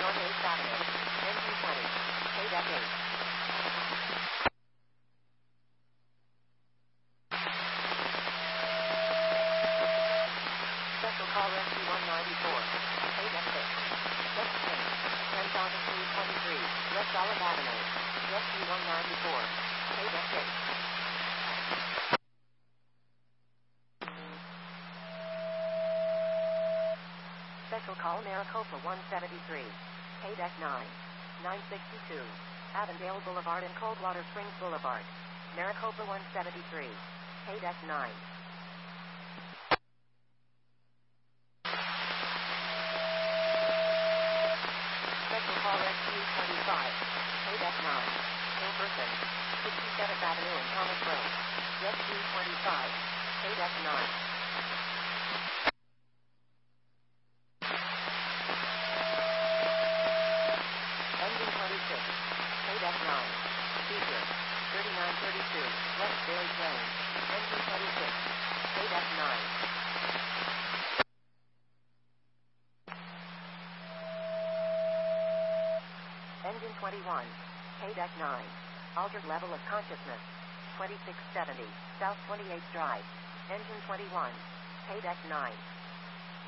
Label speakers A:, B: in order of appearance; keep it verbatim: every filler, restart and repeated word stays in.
A: North eighth Avenue. Engine twenty. Paydeck eight. Special call Rescue one ninety-four. Paydeck six. West Tank. ten thousand three twenty-three. West Olive Avenue. Rescue one ninety-four. Paydeck six. Special call Maricopa one seventy-three. Paydeck nine. nine sixty-two. Avondale Boulevard and Coldwater Springs Boulevard. Maricopa one seventy-three. Paydeck nine. Special call Rescue twenty-five. Paydeck nine. Hilverson. sixty-seventh Avenue and Thomas Road. Rescue twenty-five. Paydeck nine. Engine twenty-six. Paydeck nine. Feature. thirty-nine thirty-two. West Village Lane. Engine twenty-six. Paydeck nine. Engine twenty-one. Paydeck nine. Altered level of consciousness. twenty-six seventy. South twenty-eighth Drive. Engine twenty-one. Paydeck nine.